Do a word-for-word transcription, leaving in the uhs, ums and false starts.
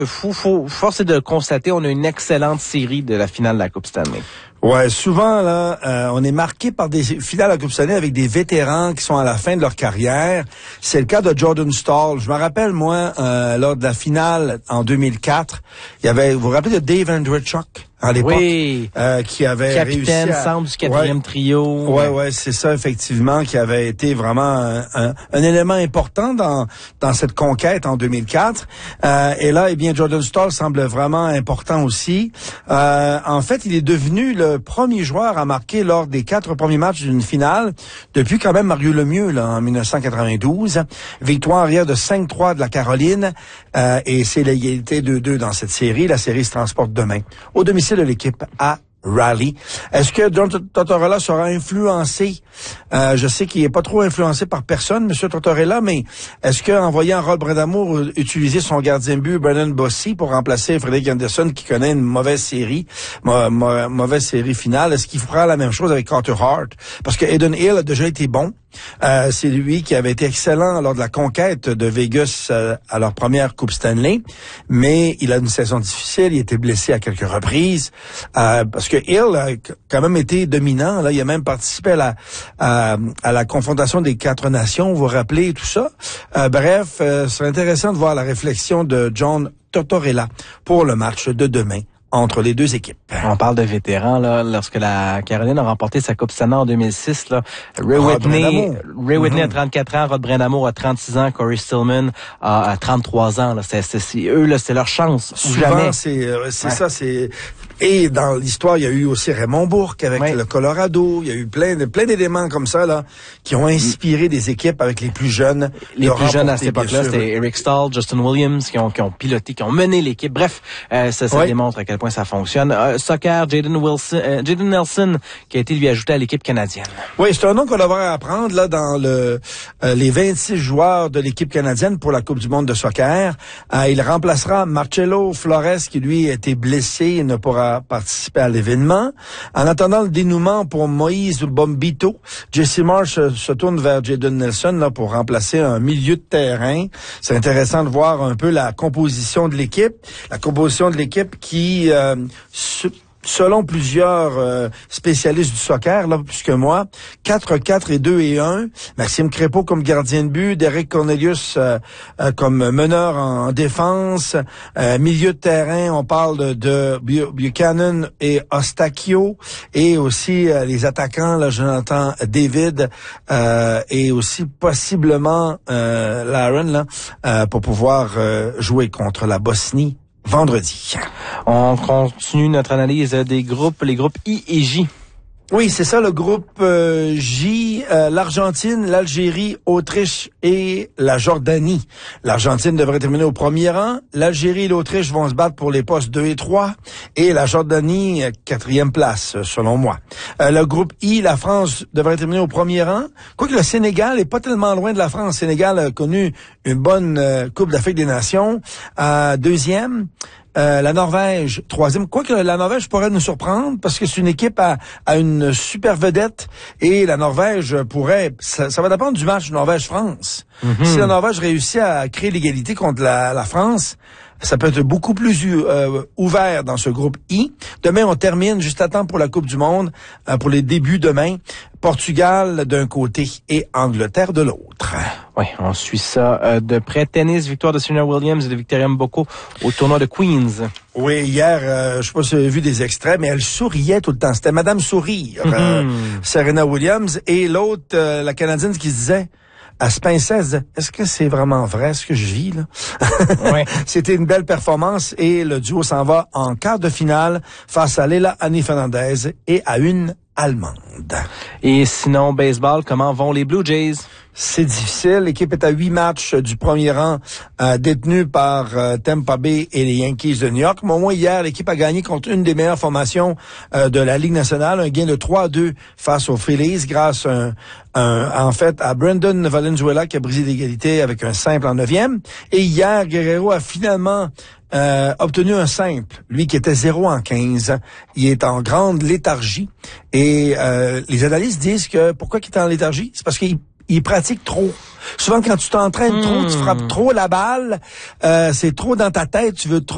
Fou, fou, force est de constater, on a une excellente série de la finale de la Coupe Stanley. Ouais, souvent là, euh, on est marqué par des finales à la Coupe Stanley avec des vétérans qui sont à la fin de leur carrière. C'est le cas de Jordan Staal. Je me rappelle moi euh, lors de la finale en deux mille quatre, il y avait, vous vous rappelez de Dave Andreychuk à l'époque, oui. euh, qui avait Capitaine, réussi à... centre du quatrième ouais. trio. Ouais, ouais, c'est ça effectivement qui avait été vraiment un, un, un élément important dans dans cette conquête en deux mille quatre. Euh, et là, eh bien, Jordan Staal semble vraiment important aussi. Euh, en fait, il est devenu le premier joueur à marquer lors des quatre premiers matchs d'une finale depuis quand même Mario Lemieux là en dix-neuf cent quatre-vingt-douze. Victoire hier de cinq trois de la Caroline euh, et c'est l'égalité deux deux dans cette série. La série se transporte demain au domicile de l'équipe à Raleigh. Est-ce que John Tortorella sera influencé? Euh, je sais qu'il est pas trop influencé par personne, Monsieur Tortorella, mais est-ce qu'en voyant Rod Brindamour utiliser son gardien de but, Brendan Bossy, pour remplacer Frederick Anderson, qui connaît une mauvaise série, ma, ma, mauvaise série finale, est-ce qu'il fera la même chose avec Carter Hart? Parce que Aiden Hill a déjà été bon. Euh, c'est lui qui avait été excellent lors de la conquête de Vegas euh, à leur première Coupe Stanley, mais il a une saison difficile, il a été blessé à quelques reprises, euh, parce que Hill a quand même été dominant, là, il a même participé à la à, à la confrontation des quatre nations, vous vous rappelez tout ça. Euh, bref, euh, ce serait intéressant de voir la réflexion de John Tortorella pour le match de demain entre les deux équipes. On parle de vétérans, là, lorsque la Caroline a remporté sa Coupe Stanley en deux mille six, là, Ray Rod Whitney, Ray Whitney mm-hmm. a trente-quatre ans, Rod Brindamour a trente-six ans, Corey Stillman a, a trente-trois ans, là. C'est, c'est, c'est, eux, là, c'est leur chance. Souvent, jamais. c'est, euh, c'est ouais. ça, c'est, et dans l'histoire, il y a eu aussi Raymond Bourque avec ouais. le Colorado, il y a eu plein de, plein d'éléments comme ça, là, qui ont inspiré des équipes avec les plus jeunes. Les plus jeunes à cette époque-là, c'était Eric Staal, Justin Williams, qui ont, qui ont piloté, qui ont mené l'équipe. Bref, euh, ça, ça ouais. démontre à quel point ça fonctionne. Euh, soccer, Jaden Wilson, euh, Jaden Nelson, qui a été lui ajouté à l'équipe canadienne. Oui, c'est un nom qu'on devrait apprendre là dans le euh, les vingt-six joueurs de l'équipe canadienne pour la Coupe du monde de soccer. Euh, il remplacera Marcelo Flores, qui lui a été blessé et ne pourra participer à l'événement. En attendant le dénouement pour Moïse Bombito, Jesse Marsh se, se tourne vers Jaden Nelson là pour remplacer un milieu de terrain. C'est intéressant de voir un peu la composition de l'équipe, la composition de l'équipe qui euh, selon plusieurs euh, spécialistes du soccer, là, plus que moi, quatre quatre et deux et un. Maxime Crépeau comme gardien de but, Derek Cornelius euh, euh, comme meneur en, en défense, euh, milieu de terrain, on parle de, de Buchanan et Ostachio, et aussi euh, les attaquants, là, Jonathan David, euh, et aussi possiblement euh, Laren, là, euh, pour pouvoir euh, jouer contre la Bosnie vendredi. On continue notre analyse des groupes, les groupes I et J. Oui, c'est ça, le groupe euh, J, euh, l'Argentine, l'Algérie, Autriche et la Jordanie. L'Argentine devrait terminer au premier rang. L'Algérie et l'Autriche vont se battre pour les postes deux et trois. Et la Jordanie, quatrième place, selon moi. Euh, le groupe I, la France devrait terminer au premier rang. Quoique le Sénégal est pas tellement loin de la France. Le Sénégal a connu une bonne euh, Coupe d'Afrique des Nations. Euh, deuxième. Euh, la Norvège, troisième. Quoique la Norvège pourrait nous surprendre parce que c'est une équipe à, à une super vedette et la Norvège pourrait... Ça, ça va dépendre du match Norvège-France. Mm-hmm. Si la Norvège réussit à créer l'égalité contre la, la France, ça peut être beaucoup plus euh, ouvert dans ce groupe I. Demain, on termine juste à temps pour la Coupe du monde, euh, pour les débuts demain. Portugal d'un côté et Angleterre de l'autre. Oui, on suit ça euh, de près. Tennis, victoire de Serena Williams et de Victoria Mboko au tournoi de Queens. Oui, hier, euh, je sais pas si vous avez vu des extraits, mais elle souriait tout le temps. C'était Madame Sourire, mm-hmm. euh, Serena Williams. Et l'autre, euh, la Canadienne, qui se disait... à se pincer, elle se disait, est-ce que c'est vraiment vrai ce que je vis, là? Ouais. C'était une belle performance et le duo s'en va en quart de finale face à Leila Annie Fernandez et à une Allemande. Et sinon, baseball, comment vont les Blue Jays? C'est difficile. L'équipe est à huit matchs du premier rang, euh, détenue par euh, Tampa Bay et les Yankees de New York. Mais au moins hier, l'équipe a gagné contre une des meilleures formations euh, de la Ligue nationale, un gain de trois à deux face aux Phillies grâce un, un, en fait à Brendan Valenzuela qui a brisé l'égalité avec un simple en neuvième. Et hier, Guerrero a finalement Euh, obtenu un simple, lui qui était zéro en quinze. Il est en grande léthargie et euh, les analystes disent que pourquoi il est en léthargie, c'est parce qu'il il pratique trop. Souvent quand tu t'entraînes mmh. trop, tu frappes trop la balle, euh, c'est trop dans ta tête, tu veux trop